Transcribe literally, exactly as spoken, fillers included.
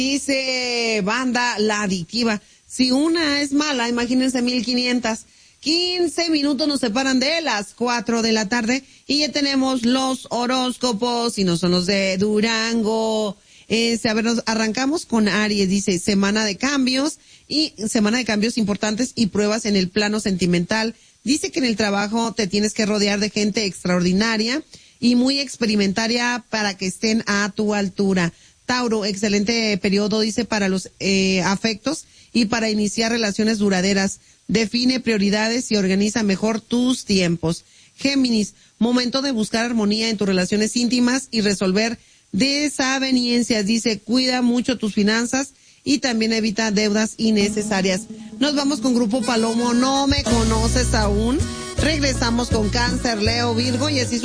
Dice banda La Adictiva, si una es mala, imagínense mil quinientas. quince minutos nos separan de las cuatro de la tarde y ya tenemos los horóscopos y no son los de Durango. Eh, a ver, nos arrancamos con Aries, dice semana de cambios y semana de cambios importantes y pruebas en el plano sentimental. Dice que en el trabajo te tienes que rodear de gente extraordinaria y muy experimentaria para que estén a tu altura. Tauro, excelente periodo, dice, para los eh, afectos y para iniciar relaciones duraderas. Define prioridades y organiza mejor tus tiempos. Géminis, momento de buscar armonía en tus relaciones íntimas y resolver desavenencias. Dice, cuida mucho tus finanzas y también evita deudas innecesarias. Nos vamos con Grupo Palomo, no me conoces aún. Regresamos con Cáncer, Leo, Virgo y así